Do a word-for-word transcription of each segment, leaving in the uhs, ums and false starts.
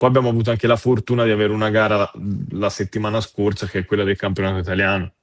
Poi abbiamo avuto anche la fortuna di avere una gara la, la settimana scorsa, che è quella del campionato italiano.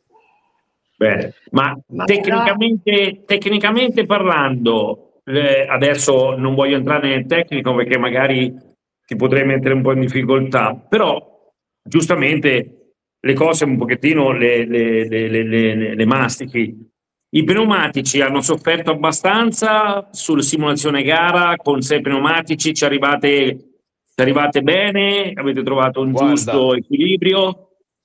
Beh, ma, ma tecnicamente, tecnicamente parlando, eh, adesso non voglio entrare nel tecnico perché magari ti potrei mettere un po' in difficoltà, però giustamente le cose un pochettino le, le, le, le, le, le mastichi. I pneumatici hanno sofferto abbastanza sulla simulazione gara con sei pneumatici, ci arrivate, ci arrivate bene? Avete trovato un Guarda, giusto equilibrio?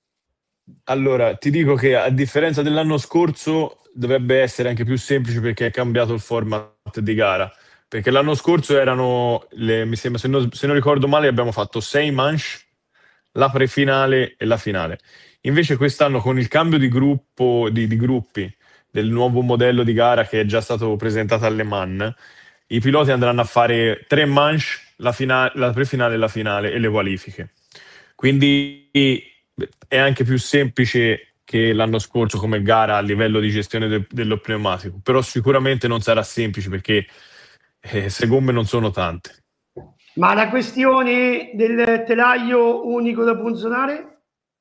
Allora, ti dico che a differenza dell'anno scorso dovrebbe essere anche più semplice perché è cambiato il format di gara. Perché l'anno scorso erano, le, mi sembra, se non, se non ricordo male, abbiamo fatto sei manche, la prefinale e la finale. Invece quest'anno con il cambio di gruppo, di, di gruppi, del nuovo modello di gara che è già stato presentato alle Man, i piloti andranno a fare tre manche, la, fina- la prefinale e la finale e le qualifiche. Quindi è anche più semplice che l'anno scorso come gara a livello di gestione de- dello pneumatico, però sicuramente non sarà semplice perché eh, le gomme non sono tante. Ma la questione del telaio unico da punzonare?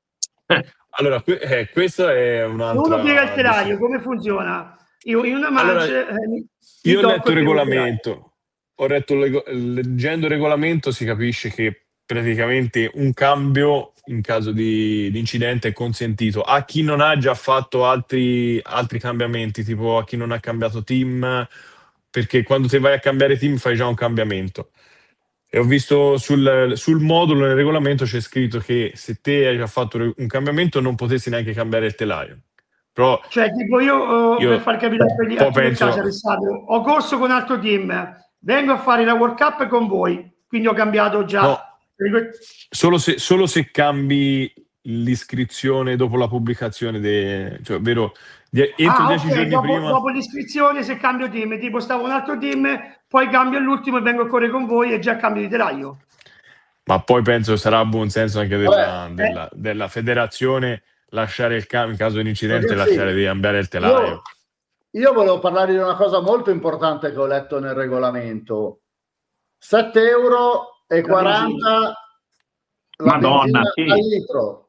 Allora, que- eh, questa è un'altra... Uno piega il telaio, come funziona? Io in una manche... Allora, eh, io ho letto il regolamento, ho letto, leggendo il regolamento si capisce che praticamente un cambio in caso di, di incidente è consentito a chi non ha già fatto altri, altri cambiamenti, tipo a chi non ha cambiato team, perché quando ti vai a cambiare team fai già un cambiamento. E ho visto sul, sul modulo nel regolamento c'è scritto che se te hai già fatto un cambiamento non potessi neanche cambiare il telaio. Però cioè, tipo io, io per far capire a chi penso... caso, Alessandro, ho corso con altro team, vengo a fare la World Cup con voi, quindi ho cambiato già. No, solo, se, solo se cambi l'iscrizione dopo la pubblicazione, de, cioè, ovvero entro ah, dieci okay, giorni dopo, prima. Dopo l'iscrizione, se cambio team, tipo stavo un altro team, poi cambio all'ultimo e vengo a correre con voi e già cambio di telaio. Ma poi penso sarà a buon senso anche della, Vabbè, della, eh. della federazione lasciare il cambio in caso di incidente, Ragazzi, lasciare di cambiare il telaio. Io, io volevo parlare di una cosa molto importante che ho letto nel regolamento. sette euro e quaranta la Madonna, benzina sì. al litro.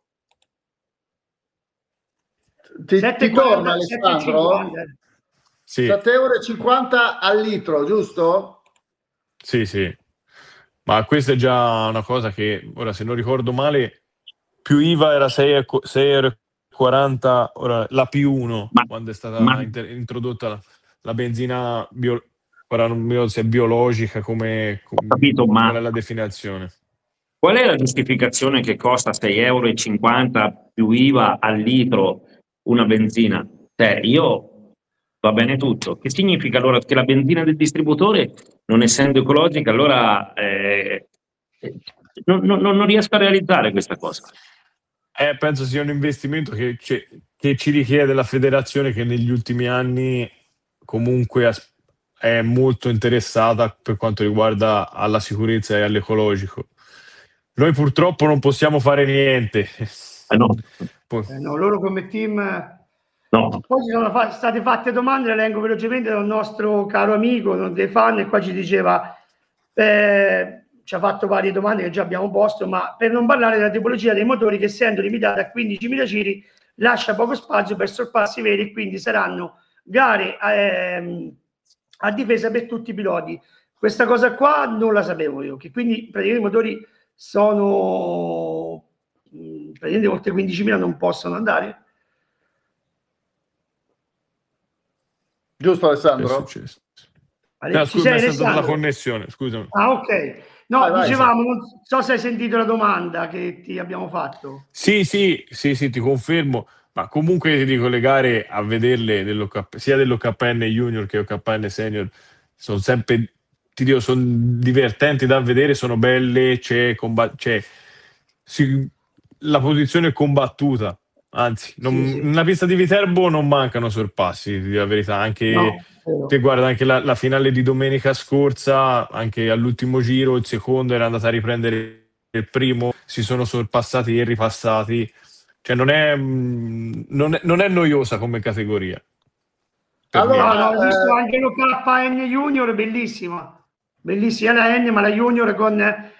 Ti, ti torna, Alessandro? Sì. sette euro e cinquanta al litro, giusto? Sì, sì. Ma questa è già una cosa che, ora se non ricordo male, più I V A era sei euro e quaranta, ora la P uno, ma, quando è stata ma... inter- introdotta la, la benzina, bio, ora non mi ricordo se è biologica, come, come capito, ma qual è la definizione? Qual è la giustificazione che costa sei euro e cinquanta più I V A al litro una benzina? Cioè, io... va bene tutto. Che significa allora che la benzina del distributore, non essendo ecologica, allora eh, non, non, non riesco a realizzare questa cosa. Eh, penso sia un investimento che, che ci richiede la federazione, che negli ultimi anni comunque è molto interessata per quanto riguarda alla sicurezza e all'ecologico. Noi purtroppo non possiamo fare niente. Eh no. Eh no, loro come team... No. Poi ci sono fa- state fatte domande, le leggo velocemente da un nostro caro amico, uno dei fan, e qua ci diceva, eh, ci ha fatto varie domande che già abbiamo posto, ma per non parlare della tipologia dei motori che, essendo limitata a quindicimila giri, lascia poco spazio per sorpassi veri, e quindi saranno gare ehm, a difesa per tutti i piloti. Questa cosa qua non la sapevo io, che quindi praticamente i motori sono mh, praticamente oltre quindicimila non possono andare. Giusto, Alessandro? Che è successo? Ale, no, ci scusa, sei, mi è stata Alessandro? la connessione, scusami. Ah, ok. No, vai, vai, dicevamo, non so se hai sentito la domanda che ti abbiamo fatto. Sì, sì, sì, sì, ti confermo. Ma comunque ti dico, le gare a vederle dell'O K, sia dell'O K N Junior che O K N Senior, sono sempre, ti dico, sono divertenti da vedere, sono belle, c'è, combat- c'è si, la posizione è combattuta, anzi, non, Sì, sì. nella pista di Viterbo non mancano sorpassi, di dire la verità, anche No, te guarda anche la, la finale di domenica scorsa, anche all'ultimo giro il secondo era andato a riprendere il primo, si sono sorpassati e ripassati. Cioè non è, non è, non è noiosa come categoria. Allora, no, no, ho visto eh... anche l'O K N Junior, bellissima. Bellissima la N, ma la Junior con